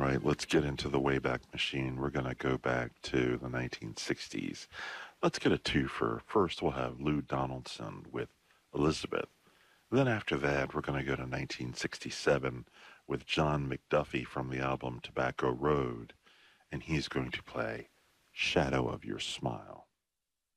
right, let's get into the Wayback Machine. We're going to go back to the 1960s. Let's get a twofer. First, we'll have Lou Donaldson with Elizabeth. Then after that, we're going to go to 1967 with John McDuffie from the album Tobacco Road, and he's going to play Shadow of Your Smile.